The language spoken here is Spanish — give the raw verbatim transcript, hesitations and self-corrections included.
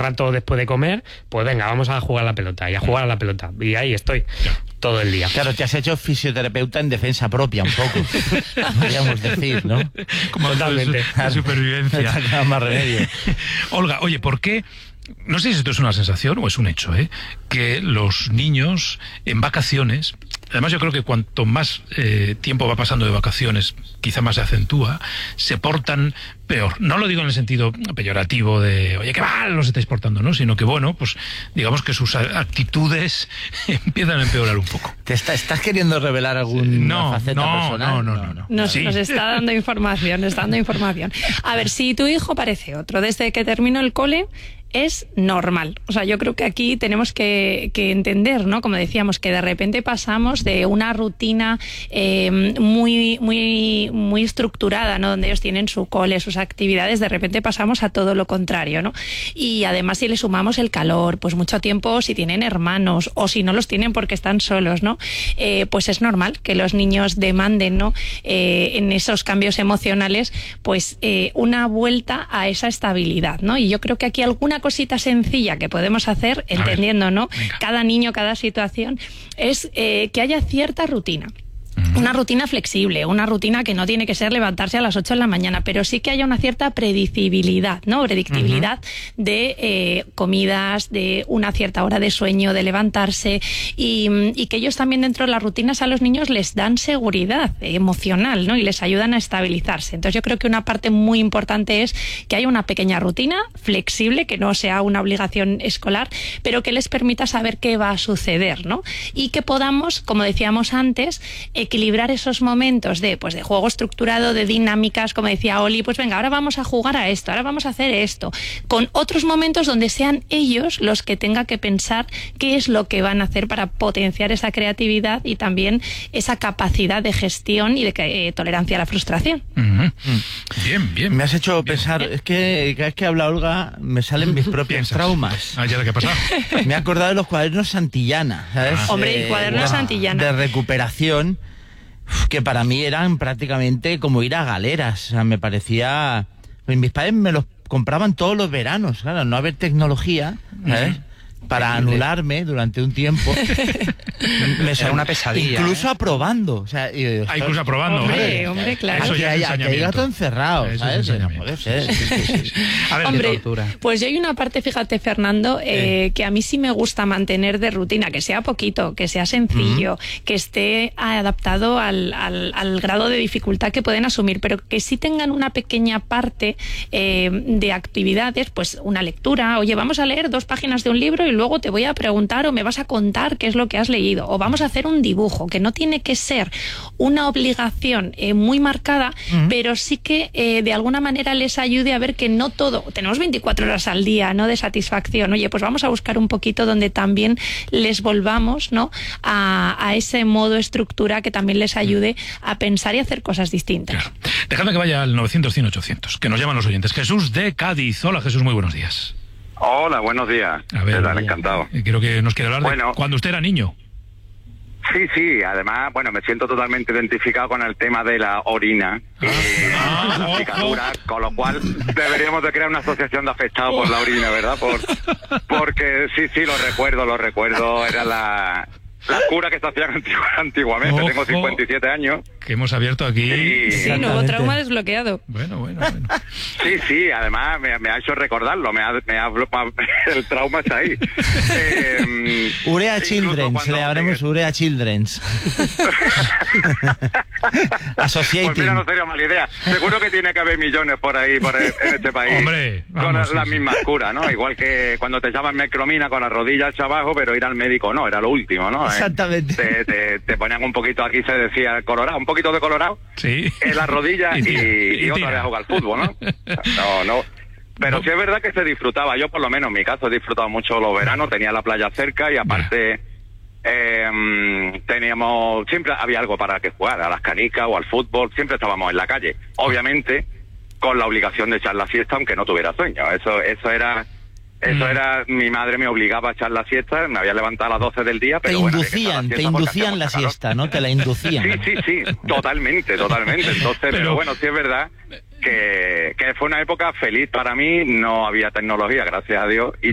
rato después de comer, pues venga, vamos a jugar a la pelota, y a jugar a la pelota, y ahí estoy todo el día. Claro, te has hecho fisioterapeuta en defensa propia un poco, podríamos decir, ¿no? Como totalmente. De, su, de supervivencia. Más remedio. Olga, oye, ¿por qué? No sé si esto es una sensación o es un hecho, ¿eh? Que los niños en vacaciones, además yo creo que cuanto más eh, tiempo va pasando de vacaciones, quizá más se acentúa, se portan peor. No lo digo en el sentido peyorativo de, oye, qué mal los estáis portando, ¿no? Sino que, bueno, pues digamos que sus actitudes empiezan a empeorar un poco. ¿Te está, estás queriendo revelar alguna no, faceta no, personal? No, no, no. no. Nos, sí. nos está dando información, está dando información. A ver, si tu hijo parece otro, desde que terminó el cole, es normal. O sea, yo creo que aquí tenemos que, que entender, ¿no? Como decíamos, que de repente pasamos de una rutina eh, muy, muy, muy estructurada, ¿no? Donde ellos tienen su cole, sus actividades, de repente pasamos a todo lo contrario, ¿no? Y además, si le sumamos el calor, pues mucho tiempo, si tienen hermanos o si no los tienen porque están solos, ¿no? Eh, pues es normal que los niños demanden, ¿no? Eh, en esos cambios emocionales, pues eh, una vuelta a esa estabilidad, ¿no? Y yo creo que aquí alguna cosita sencilla que podemos hacer, entendiendo, ¿no? Venga. Cada niño, cada situación, es eh, que haya cierta rutina. Una rutina flexible, una rutina que no tiene que ser levantarse a las ocho de la mañana, pero sí que haya una cierta predictibilidad, ¿no? Predictibilidad uh-huh. de eh, comidas, de una cierta hora de sueño, de levantarse, y, y que ellos también dentro de las rutinas a los niños les dan seguridad emocional, ¿no? Y les ayudan a estabilizarse. Entonces yo creo que una parte muy importante es que haya una pequeña rutina flexible, que no sea una obligación escolar, pero que les permita saber qué va a suceder, ¿no? Y que podamos, como decíamos antes, equilibrar esos momentos de, pues, de juego estructurado, de dinámicas, como decía Oli, pues venga, ahora vamos a jugar a esto, ahora vamos a hacer esto, con otros momentos donde sean ellos los que tengan que pensar qué es lo que van a hacer para potenciar esa creatividad y también esa capacidad de gestión y de eh, tolerancia a la frustración. Uh-huh. Bien, bien. Me has hecho bien. pensar, es que cada vez que habla Olga me salen mis propios ¿Piensas? Traumas. Ah, ya lo que ha pasado. Me he acordado de los cuadernos Santillana, ¿sabes? Ah. Hombre, eh, y cuadernos de, Santillana. De recuperación, que para mí eran prácticamente como ir a galeras. O sea, me parecía... Pues mis padres me los compraban todos los veranos, claro, no haber tecnología, ¿sabes? Para anularme durante un tiempo. Me suena una pesadilla. Incluso ¿eh? aprobando. O sea, y, ah, incluso aprobando. Hombre, ¿eh? hombre, claro. Eso que ya es haya, que ensañamiento. haya gato encerrado, Eso ¿sabes? es ensañamiento. No puede ser. Sí, sí, sí. A ver, Hombre, tortura. pues yo hay una parte, fíjate, Fernando, eh, eh. que a mí sí me gusta mantener de rutina, que sea poquito, que sea sencillo, uh-huh. que esté adaptado al, al, al grado de dificultad que pueden asumir, pero que sí tengan una pequeña parte eh, de actividades, pues una lectura, oye, vamos a leer dos páginas de un libro y luego te voy a preguntar o me vas a contar qué es lo que has leído, o vamos a hacer un dibujo, que no tiene que ser una obligación eh, muy marcada, uh-huh. pero sí que eh, de alguna manera les ayude a ver que no todo, tenemos veinticuatro horas al día, ¿no?, de satisfacción. Oye, pues vamos a buscar un poquito donde también les volvamos, ¿no?, a, a ese modo estructura que también les ayude a pensar y hacer cosas distintas. Claro. Dejadme que vaya al novecientos cien ochocientos, que nos llaman los oyentes. Jesús de Cádiz. Hola, Jesús, muy buenos días. Hola, buenos días. A ver, ¿Qué tal? Encantado. Quiero que nos quiera hablar bueno, de cuando usted era niño. Sí, sí, además, bueno, me siento totalmente identificado con el tema de la orina y ah, la cicatura, con lo cual deberíamos de crear una asociación de afectados por la orina, ¿verdad? Por, porque sí, sí, lo recuerdo, lo recuerdo, era la... La cura que se hacían antiguamente. Ojo, tengo cincuenta y siete años. Que hemos abierto aquí. Sí, sí, nuevo trauma desbloqueado. Bueno, bueno, bueno. Sí, sí, además me, me ha hecho recordarlo. Me ha, me ha, el trauma está ahí. eh, Urea Children's, le llamaremos llegue... Urea Children's. Associating. Pues mira, no sería mala idea. Seguro que tiene que haber millones por ahí, por el, en este país. Hombre, vamos, con sí, las sí. mismas curas, ¿no? Igual que cuando te llaman mecromina con las rodillas hacia abajo, pero ir al médico no, era lo último, ¿no? Exactamente. Te, te, te ponían un poquito, aquí se decía colorado, un poquito de colorado sí. en las rodillas y, y, y, y otra vez a jugar al fútbol, ¿no? No, no. Pero no. sí es verdad que se disfrutaba. Yo, por lo menos, en mi caso, he disfrutado mucho los veranos. Tenía la playa cerca y aparte eh, teníamos... Siempre había algo para que jugar, a las canicas o al fútbol. Siempre estábamos en la calle. Obviamente, con la obligación de echar la siesta, aunque no tuviera sueño. Eso, eso era... Eso era, mi madre me obligaba a echar la siesta, me había levantado a las doce del día, pero te bueno, inducían, te inducían la siesta, ¿no? Te la inducían. Sí, sí, sí, totalmente, totalmente. Entonces, pero, pero bueno, sí es verdad que, que fue una época feliz para mí, no había tecnología, gracias a Dios, y